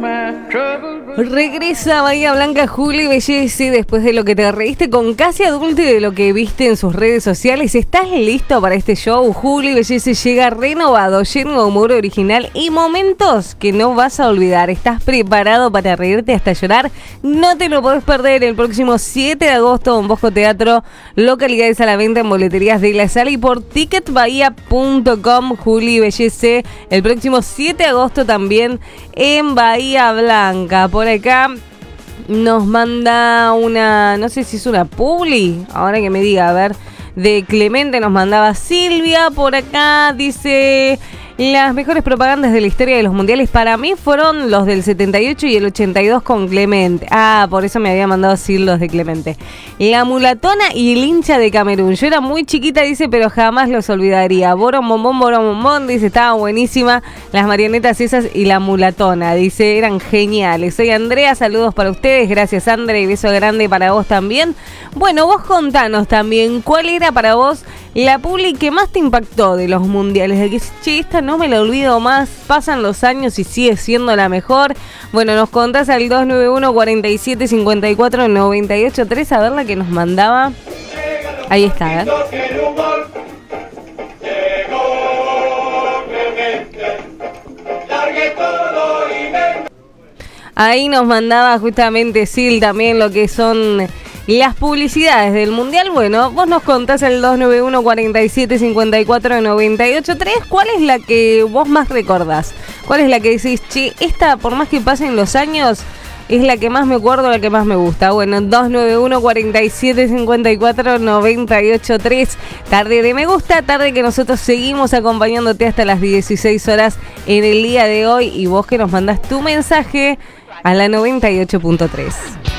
Regresa Bahía Blanca Juli Bellesi después de lo que te reíste con Casi Adulto y de lo que viste en sus redes sociales. ¿Estás listo para este show? Juli Bellesi llega renovado, lleno de humor original y momentos que no vas a olvidar. ¿Estás preparado para reírte hasta llorar? No te lo podés perder el próximo 7 de agosto en Bosco Teatro, localidades a la venta en boleterías de la sala y por ticketbahía.com. Juli Bellesi el próximo 7 de agosto también en Bahía Blanca. Por acá nos manda una, no sé si es una publi, ahora que me diga, a ver, de Clemente nos mandaba Silvia. Por acá dice: las mejores propagandas de la historia de los mundiales para mí fueron los del 78 y el 82 con Clemente. Ah, por eso me había mandado Sil los de Clemente. La mulatona y el hincha de Camerún. Yo era muy chiquita, dice, pero jamás los olvidaría. Borón bombón, dice, estaba buenísima. Las marionetas esas y la mulatona, dice, eran geniales. Soy Andrea, saludos para ustedes. Gracias, Andrea, y beso grande para vos también. Bueno, vos contanos también, ¿cuál era para vos la publi que más te impactó de los mundiales? De que, che, esta no me la olvido más, pasan los años y sigue siendo la mejor. Bueno, nos contás al 291 47 54 98 3, a ver la que nos mandaba. Ahí está, ¿eh? Ahí nos mandaba justamente Sil también lo que son las publicidades del mundial. Bueno, vos nos contás el 291 47 54 98 3. ¿Cuál es la que vos más recordás? ¿Cuál es la que decís, che, esta por más que pasen los años es la que más me acuerdo, la que más me gusta? Bueno, 291 47 54 98 3. Tarde de me gusta, tarde que nosotros seguimos acompañándote hasta las 16 horas en el día de hoy, y vos que nos mandás tu mensaje a la 98.3.